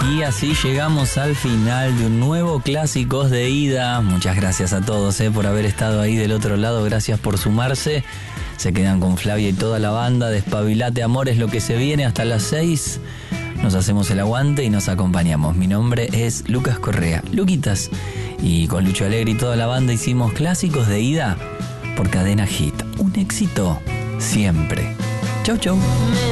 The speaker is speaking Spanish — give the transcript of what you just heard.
Y así llegamos al final de un nuevo Clásicos de Ida. Muchas gracias a todos por haber estado ahí del otro lado. Gracias por sumarse. Se quedan con Flavia y toda la banda. Despabilate, amor, es lo que se viene hasta las 6. Nos hacemos el aguante y nos acompañamos. Mi nombre es Lucas Correa, Luquitas. Y con Lucho Alegre y toda la banda hicimos Clásicos de Ida por Cadena Hit. Un éxito siempre. Chau, chau.